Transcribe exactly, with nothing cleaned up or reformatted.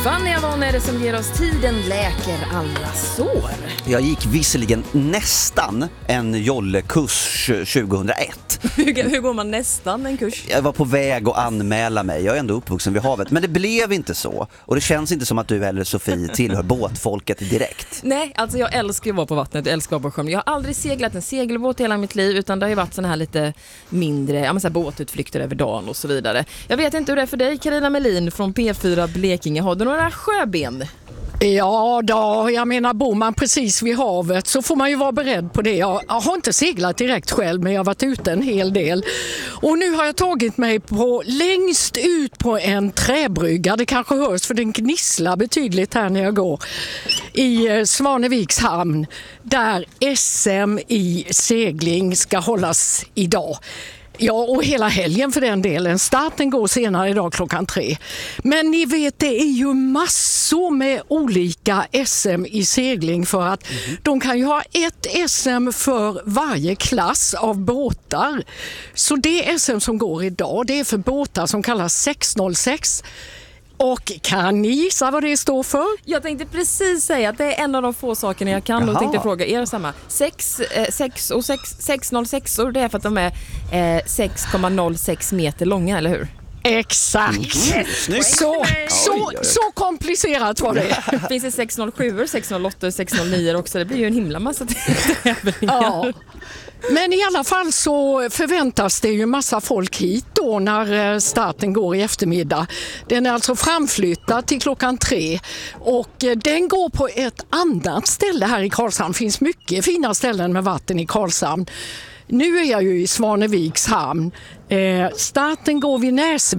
Vanja, vad är det som ger oss tiden läker alla sår? Jag gick visserligen nästan en jollekurs tjugohundraett. Hur, hur går man nästan en kurs? Jag var på väg att anmäla mig. Jag är ändå uppvuxen vid havet. Men det blev inte så. Och det känns inte som att du eller Sofie tillhör båtfolket direkt. Nej, alltså jag älskar att vara på vattnet. Jag älskar att vara på sjön. Jag har aldrig seglat en segelbåt i hela mitt liv. Utan det har ju varit såna här lite mindre ja, men så här båtutflykter över dagen och så vidare. Jag vet inte hur det är för dig, Carina Melin från P fyra Blekinge. Har du några sjöben? Ja då, jag menar bor man precis vid havet så får man ju vara beredd på det. Jag har inte seglat direkt själv men jag har varit ute en hel del. Och nu har jag tagit mig på längst ut på en träbrygga. Det kanske hörs för den gnisslar betydligt här när jag går. I Svaneviks hamn där S M i segling ska hållas idag. Ja, och hela helgen för den delen. Starten går senare idag klockan tre. Men ni vet, det är ju massor med olika S M i segling för att mm-hmm. de kan ju ha ett S M för varje klass av båtar. Så det S M som går idag, det är för båtar som kallas sex noll sex. Och kan ni gissa vad det står för? Jag tänkte precis säga att det är en av de få sakerna jag kan. Jaha. Och tänkte fråga er samma. sex, eh, sex och sex, sex noll sex och det är för att de är eh, sex komma noll sex meter långa, eller hur? Exakt. Mm. Så, så, så komplicerat var det. Finns det sex noll sju, sex noll åtta, sex noll nio också? Det blir ju en himla massa tävlingar. Ja. Men i alla fall så förväntas det ju massa folk hit då när starten går i eftermiddag. Den är alltså framflyttad till klockan tre och den går på ett annat ställe här i Karlshamn. Det finns mycket fina ställen med vatten i Karlshamn. Nu är jag ju i Svaneviks hamn. Eh, starten går vid Näs